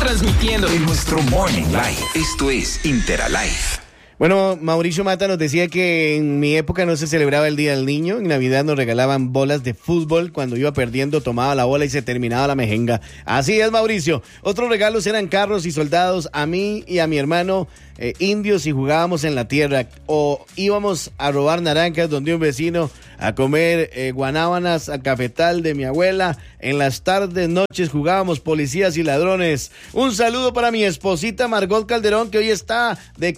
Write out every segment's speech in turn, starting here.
transmitiendo en nuestro Morning Live. Esto es Interalive. Bueno, Mauricio Mata nos decía que en mi época no se celebraba el Día del Niño. En Navidad nos regalaban bolas de fútbol. Cuando iba perdiendo, tomaba la bola y se terminaba la mejenga. Así es, Mauricio. Otros regalos eran carros y soldados. A mí y a mi hermano indios y jugábamos en la tierra. O íbamos a robar naranjas donde un vecino, a comer guanábanas al cafetal de mi abuela. En las tardes, noches jugábamos policías y ladrones. Un saludo para mi esposita Margot Calderón, que hoy está de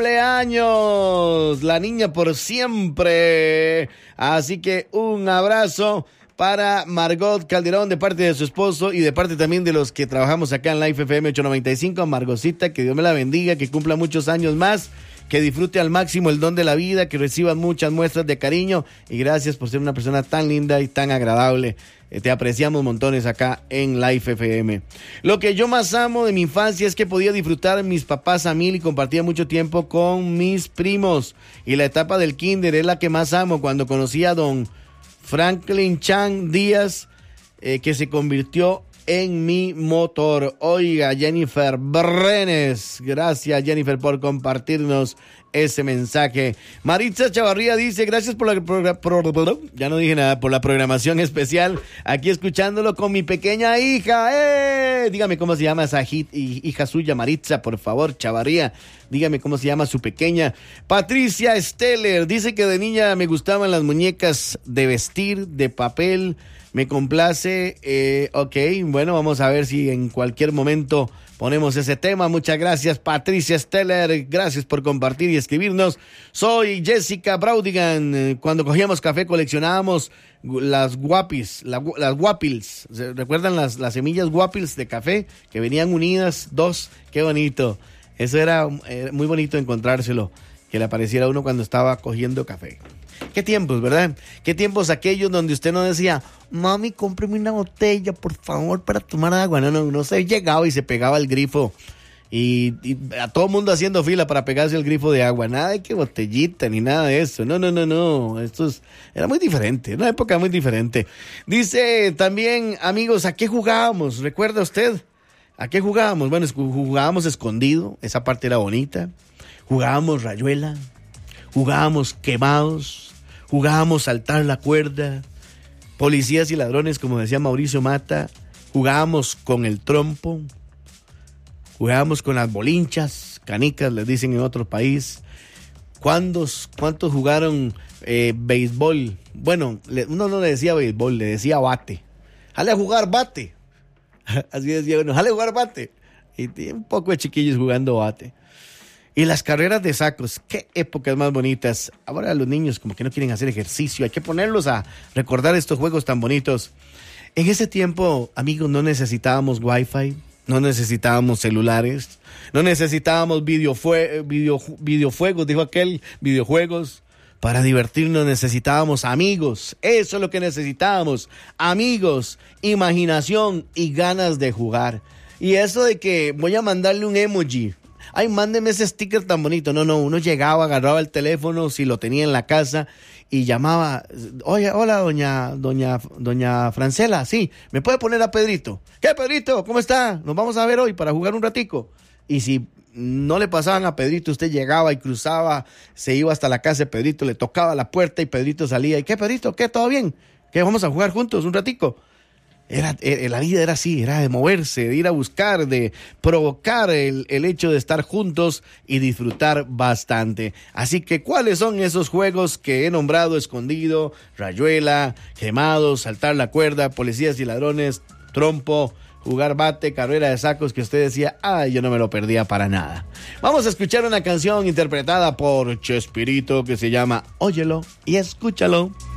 cumpleaños. La niña por siempre. Así que un abrazo para Margot Calderón de parte de su esposo y de parte también de los que trabajamos acá en Life FM 895. Margotcita, que Dios me la bendiga, que cumpla muchos años más, que disfrute al máximo el don de la vida, que reciba muchas muestras de cariño y gracias por ser una persona tan linda y tan agradable. Te apreciamos montones acá en Life FM. Lo que yo más amo de mi infancia es que podía disfrutar mis papás a mil y compartía mucho tiempo con mis primos. Y la etapa del kinder es la que más amo, cuando conocí a don Franklin Chan Díaz, que se convirtió en mi motor. Oiga, Jennifer Brenes, gracias Jennifer por compartirnos ese mensaje. Maritza Chavarría dice, gracias por la ya no dije nada, por la programación especial, aquí escuchándolo con mi pequeña hija. Dígame cómo se llama esa hija suya, Maritza, por favor, Chavarría. Dígame cómo se llama su pequeña. Patricia Steller dice que de niña me gustaban las muñecas de vestir, de papel. Me complace. Ok, bueno, vamos a ver si en cualquier momento ponemos ese tema. Muchas gracias, Patricia Steller. Gracias por compartir y escribirnos. Soy Jessica Braudigan. Cuando cogíamos café coleccionábamos las guapis, las guapils. ¿Recuerdan las semillas guapils de café? Que venían unidas, dos. Qué bonito. Eso era muy bonito encontrárselo, que le apareciera a uno cuando estaba cogiendo café. Qué tiempos, ¿verdad? Qué tiempos aquellos donde usted no decía, mami, cómpreme una botella, por favor, para tomar agua. No, uno se llegaba y se pegaba al grifo. Y a todo mundo haciendo fila para pegarse el grifo de agua. Nada de que botellita ni nada de eso. No. Era muy diferente, una época muy diferente. Dice también, amigos, ¿a qué jugábamos? ¿Recuerda usted? ¿A qué jugábamos? Bueno, jugábamos escondido, esa parte era bonita. Jugábamos rayuela, jugábamos quemados, jugábamos saltar la cuerda, policías y ladrones, como decía Mauricio Mata, jugábamos con el trompo, jugábamos con las bolinchas, canicas les dicen en otro país. ¿Cuántos jugaron béisbol? Bueno, uno no le decía béisbol, le decía bate. Jale a jugar bate. Así decía uno, jale a jugar bate. Y un poco de chiquillos jugando bate. Y las carreras de sacos, qué épocas más bonitas. Ahora los niños como que no quieren hacer ejercicio, hay que ponerlos a recordar estos juegos tan bonitos. En ese tiempo, amigos, no necesitábamos wifi, no necesitábamos celulares, no necesitábamos videojuegos, dijo aquel, videojuegos. Para divertirnos necesitábamos amigos, eso es lo que necesitábamos, amigos, imaginación y ganas de jugar. Y eso de que voy a mandarle un emoji, ay, mándeme ese sticker tan bonito. No, uno llegaba, agarraba el teléfono, si lo tenía en la casa, y llamaba, oye, hola, doña Francela, sí, ¿me puede poner a Pedrito? ¿Qué, Pedrito? ¿Cómo está? Nos vamos a ver hoy para jugar un ratico. Y si no le pasaban a Pedrito, usted llegaba y cruzaba, se iba hasta la casa de Pedrito, le tocaba la puerta y Pedrito salía. ¿Y qué, Pedrito? ¿Qué? ¿Todo bien? ¿Qué? ¿Vamos a jugar juntos un ratico? La vida era así, era de moverse, de ir a buscar, de provocar el hecho de estar juntos y disfrutar bastante. Así que, ¿cuáles son esos juegos que he nombrado? Escondido, rayuela, quemados, saltar la cuerda, policías y ladrones, trompo, jugar bate, carrera de sacos, que usted decía, ay, yo no me lo perdía para nada. Vamos a escuchar una canción interpretada por Chespirito que se llama Óyelo y escúchalo.